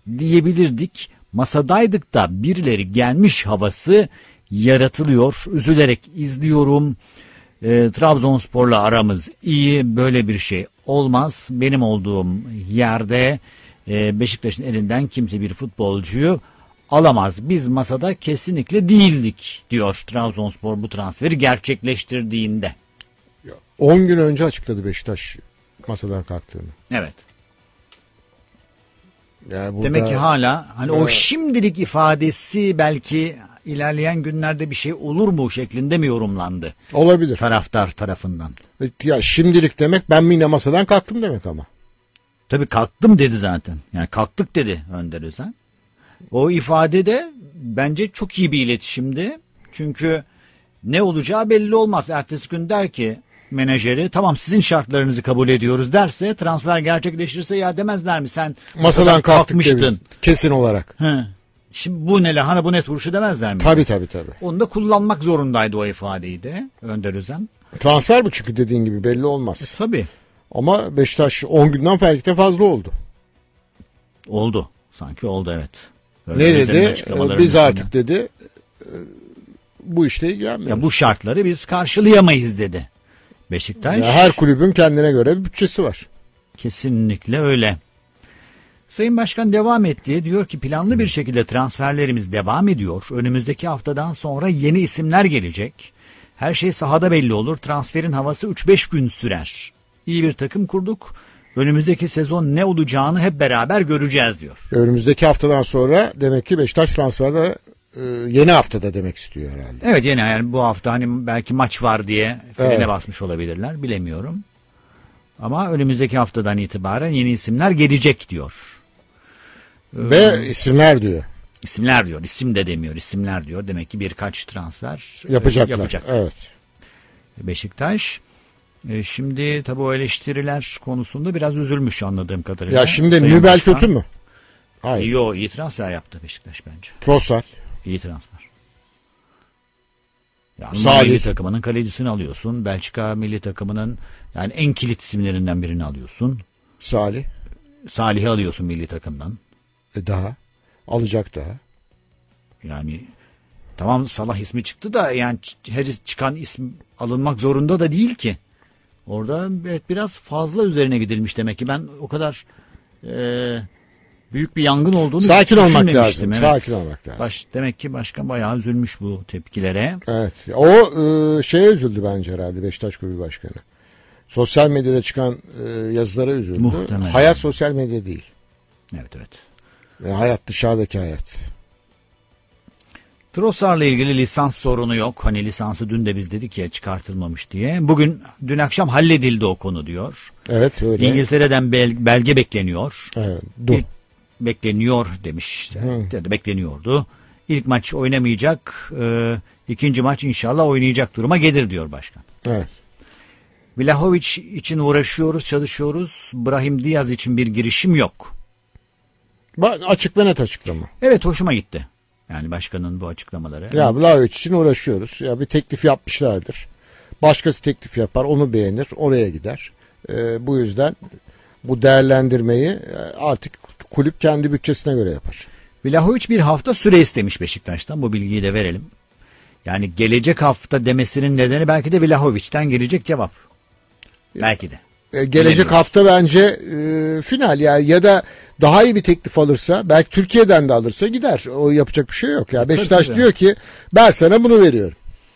diyebilirdik. Masadaydık da birileri gelmiş havası yaratılıyor. Üzülerek izliyorum. Trabzonspor'la aramız iyi. Böyle bir şey olmaz. Benim olduğum yerde Beşiktaş'ın elinden kimse bir futbolcuyu alamaz. Biz masada kesinlikle değildik diyor Trabzonspor bu transferi gerçekleştirdiğinde. 10 gün önce açıkladı Beşiktaş masadan kalktığını. Evet. Yani burada, demek ki hala hani o şimdilik ifadesi belki ilerleyen günlerde bir şey olur mu şeklinde mi yorumlandı? Olabilir. Taraftar tarafından. Ya şimdilik demek ben yine masadan kalktım demek ama. Tabii kalktım dedi zaten. Yani kalktık dedi Önder Özen. O ifade de bence çok iyi bir iletişimdi. Çünkü ne olacağı belli olmaz. Ertesi gün der ki menajeri tamam sizin şartlarınızı kabul ediyoruz derse transfer gerçekleşirse ya demezler mi sen masadan kalkmıştın. Demiş, kesin olarak. He. Şimdi bu ne lahana bu ne turşu demezler mi? Tabii. Onu da kullanmak zorundaydı o ifadeyi de Önder Özen. Transfer bu çünkü dediğin gibi belli olmaz. Tabii. Ama Beşiktaş 10 günden belki de fazla oldu. Oldu. Sanki oldu evet. Öyle ne dedi? Biz içinde. artık dedi bu işte ilgilenmiyoruz. Ya bu şartları biz karşılayamayız dedi. Beşiktaş. Ya her kulübün kendine göre bir bütçesi var. Kesinlikle öyle. Sayın Başkan devam etti. Diyor ki planlı bir şekilde transferlerimiz devam ediyor. Önümüzdeki haftadan sonra yeni isimler gelecek. Her şey sahada belli olur. Transferin havası 3-5 gün sürer. İyi bir takım kurduk. Önümüzdeki sezon ne olacağını hep beraber göreceğiz diyor. Önümüzdeki haftadan sonra demek ki Beşiktaş transferde yeni haftada demek istiyor herhalde. Evet yani bu hafta hani belki maç var diye frene basmış olabilirler bilemiyorum. Ama önümüzdeki haftadan itibaren yeni isimler gelecek diyor. Ve isimler diyor. İsimler diyor. İsim de demiyor. İsimler diyor. Demek ki birkaç transfer yapacak. Evet. Beşiktaş. Şimdi tabii o eleştiriler konusunda biraz üzülmüş anladığım kadarıyla. Ya şimdi Nübel kötü mü? Hayır. Yo iyi transfer yaptı Beşiktaş bence. Trossard. İyi transfer. Ya Salih. milli takımının kalecisini alıyorsun. Belçika milli takımının yani en kilit isimlerinden birini alıyorsun. Salih'i alıyorsun milli takımdan. Daha. Alacak daha. Yani tamam Salah ismi çıktı da yani her çıkan isim alınmak zorunda da değil ki. Orada evet, biraz fazla üzerine gidilmiş demek ki. Ben o kadar büyük bir yangın olduğunu sakin olmak lazım. Evet. Sakin olmak lazım. Demek ki başkan bayağı üzülmüş bu tepkilere. Evet. O şeye üzüldü bence herhalde Beşiktaş Kulübü Başkanı. Sosyal medyada çıkan yazılara üzüldü. Muhtemelen. Hayat sosyal medya değil. Evet. Hayat dışarıdaki hayat. Trossard'la ilgili lisans sorunu yok. Hani lisansı dün de biz dedik ya çıkartılmamış diye. Dün akşam halledildi o konu diyor. Evet öyle. İngiltere'den belge bekleniyor. Evet. Bekleniyor demiş. Bekleniyordu. İlk maç oynamayacak. İkinci maç inşallah oynayacak duruma gelir diyor başkan. Evet. Vlahovic için uğraşıyoruz, çalışıyoruz. Brahim Diaz için bir girişim yok. Açık ve net açıklama. Evet hoşuma gitti. Yani başkanın bu açıklamaları. Ya Vlahovic için uğraşıyoruz. Ya bir teklif yapmışlardır. Başkası teklif yapar, onu beğenir, oraya gider. Bu yüzden bu değerlendirmeyi artık kulüp kendi bütçesine göre yapar. Vlahovic bir hafta süre istemiş Beşiktaş'tan. Bu bilgiyi de verelim. Yani gelecek hafta demesinin nedeni belki de Vlahovic'ten gelecek cevap. Belki de. Gelecek hafta bence final ya da daha iyi bir teklif alırsa belki Türkiye'den de alırsa gider. O yapacak bir şey yok. Ya Beşiktaş tabii. diyor ki ben sana bunu veriyorum.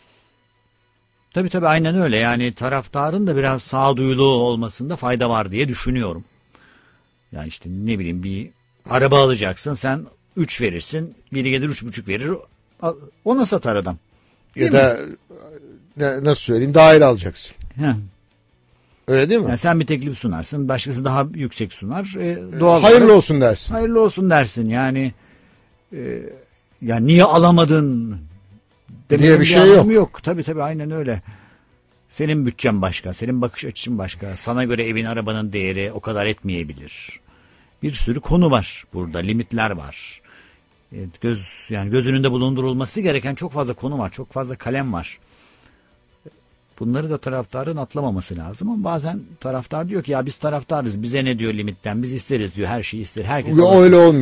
Tabii aynen öyle. Yani taraftarın da biraz sağduyulu olmasında fayda var diye düşünüyorum. Yani işte ne bileyim bir araba alacaksın sen 3 verirsin. Biri gelir 3,5 verir. Ona satar adam. Ya da nasıl söyleyeyim daire alacaksın. Heh. Öyle değil mi? Yani sen bir teklif sunarsın. Başkası daha yüksek sunar. Doğal hayırlı olarak, olsun dersin. Hayırlı olsun dersin. Yani niye alamadın diye bir şey yok. Tabii aynen öyle. Senin bütçen başka. Senin bakış açın başka. Sana göre evin arabanın değeri o kadar etmeyebilir. Bir sürü konu var burada. Limitler var. Göz önünde bulundurulması gereken çok fazla konu var. Çok fazla kalem var. Bunları da taraftarın atlamaması lazım ama bazen taraftar diyor ki ya biz taraftarız bize ne diyor limitten biz isteriz diyor her şeyi ister herkes öyle olmuyor.